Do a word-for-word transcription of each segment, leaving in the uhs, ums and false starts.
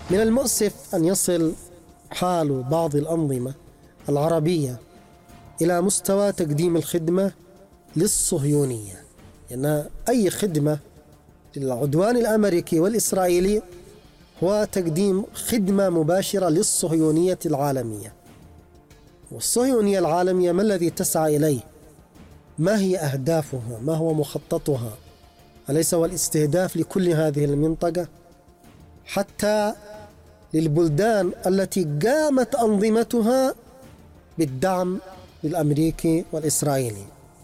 من المؤسف أن يصل حال بعض الأنظمة العربية إلى مستوى تقديم الخدمة للصهيونية، لأن يعني أي خدمة للعدوان الأمريكي والإسرائيلي هو تقديم خدمة مباشرة للصهيونية العالمية. والصهيونية العالمية ما الذي تسعى إليه؟ ما هي أهدافها؟ ما هو مخططها؟ أليس هو الاستهداف لكل هذه المنطقة حتى للبلدان التي قامت أنظمتها بالدعم للأمريكي والإسرائيلي؟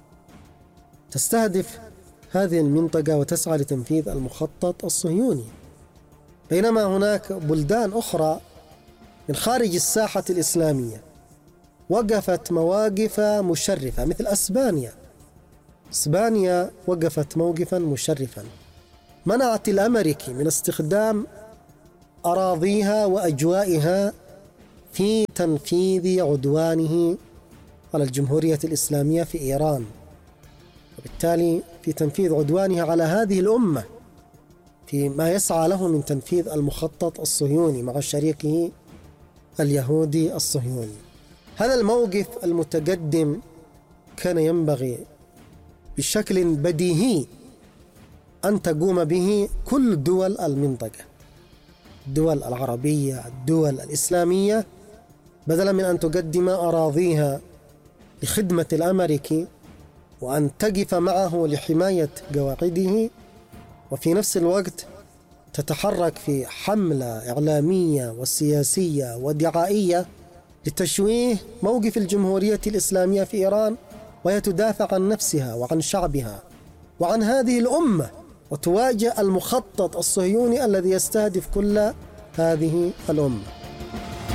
تستهدف هذه المنطقة وتسعى لتنفيذ المخطط الصهيوني، بينما هناك بلدان أخرى من خارج الساحة الإسلامية وقفت مواقف مشرفة، مثل أسبانيا. إسبانيا وقفت موقفا مشرفا، منعت الأمريكي من استخدام أراضيها وأجوائها في تنفيذ عدوانه على الجمهورية الإسلامية في إيران، وبالتالي في تنفيذ عدوانه على هذه الأمة فيما يسعى له من تنفيذ المخطط الصهيوني مع شريكه اليهودي الصهيوني. هذا الموقف المتقدم كان ينبغي بشكل بديهي أن تقوم به كل دول المنطقة، الدول العربية، الدول الإسلامية، بدلا من أن تقدم أراضيها لخدمة الأمريكي وأن تقف معه لحماية قواعده، وفي نفس الوقت تتحرك في حملة إعلامية وسياسية ودعائية لتشويه موقف الجمهورية الإسلامية في إيران، وهي تدافع عن نفسها وعن شعبها وعن هذه الأمة، وتواجه المخطط الصهيوني الذي يستهدف كل هذه الأمة.